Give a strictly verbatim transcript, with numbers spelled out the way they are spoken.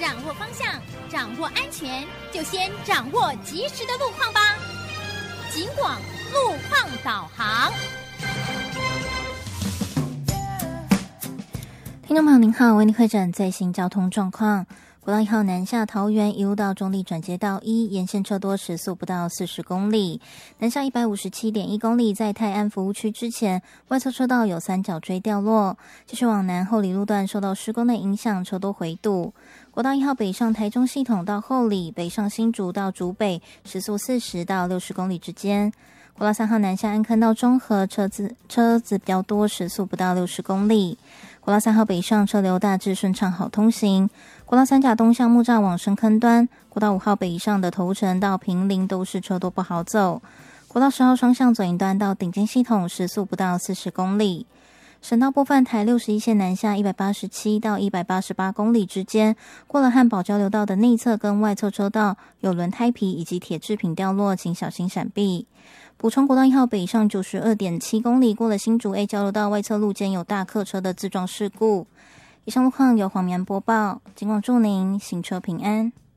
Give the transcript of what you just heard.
掌握方向，掌握安全，就先掌握及时的路况吧。警广路况导航。 听众朋友您好，为您会诊最新交通状况。国道一号南下桃园，一路到中立转接道一，沿线车多，时速不到四十公里。南下一百五十七点一公里，在泰安服务区之前，外侧车道有三角锥掉落。继续往南，后里路段受到施工的影响，车多回堵。国道一号北上台中系统到后里，北上新竹到竹北，时速四十到六十公里之间。国道三号南下安坑到中和，车子车子比较多，时速不到六十公里。国道三号北上车流大致顺畅，好通行。国道三甲东向木栅往深坑端，国道五号北上的头城到平林都是车多不好走。国道十号双向左营端到顶尖系统，时速不到四十公里。省道部分，台六十一线南下一百八十七到一百八十八公里之间，过了汉宝交流道的内侧跟外侧车道有轮胎皮以及铁制品掉落，请小心闪避。补充，国道一号北上 九十二点七公里，过了新竹 A 交流道外侧路肩有大客车的自撞事故。以上路况由黄棉播报，警广祝您行车平安。